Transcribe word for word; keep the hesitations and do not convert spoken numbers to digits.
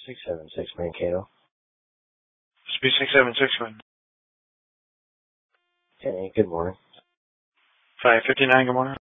six seven six Mankato. Speed six seven six one. Hey, good morning. five fifty-nine, good morning.